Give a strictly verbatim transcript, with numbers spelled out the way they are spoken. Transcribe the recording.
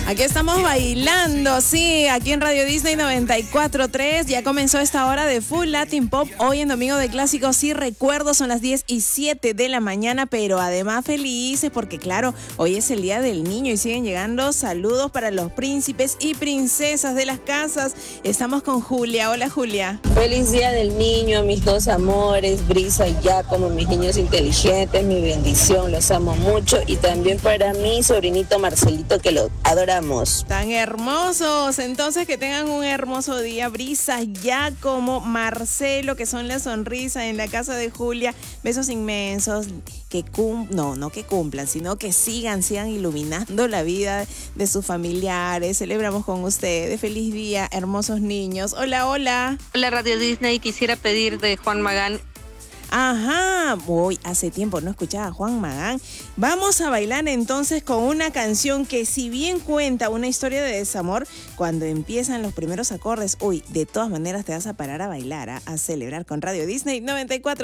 Aquí estamos bailando, sí, aquí en Radio Disney noventa y cuatro punto tres. Ya comenzó esta hora de Full Latin Pop. Hoy en Domingo de Clásicos, sí recuerdo, son las diez y siete de la mañana, pero además felices porque, claro, hoy es el Día del Niño y siguen llegando saludos para los príncipes y princesas de las casas. Estamos con Julia. Hola, Julia. Feliz Día del Niño, mis dos amores, Brisa y Giacomo, mis niños inteligentes, mi bendición, los amo mucho. Y también para mi sobrinito Marcelito, que lo adoramos. Tan hermosos, entonces que tengan un hermoso día, Brisa, Giacomo, Marcelo, que son la sonrisa en la casa de Julia. Besos inmensos, que cum no, no que cumplan, sino que sigan, sigan iluminando la vida de sus familiares. Celebramos con ustedes. Feliz día, hermosos niños. Hola, hola. Hola, Radio Disney, quisiera pedir de Juan Magán. Ajá, hoy hace tiempo no escuchaba a Juan Magán. Vamos a bailar entonces con una canción que, si bien cuenta una historia de desamor, cuando empiezan los primeros acordes, uy, de todas maneras te vas a parar a bailar, ¿eh? A celebrar con Radio Disney noventa y cuatro.